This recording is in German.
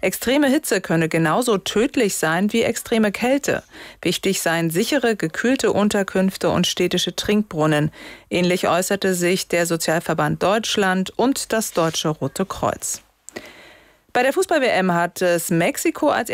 Extreme Hitze könne genauso tödlich sein wie extreme Kälte. Wichtig seien sichere, gekühlte Unterkünfte und städtische Trinkbrunnen. Ähnlich äußerte sich der Sozialverband Deutschland und das Deutsche Rote Kreuz. Bei der Fußball-WM hat es Mexiko als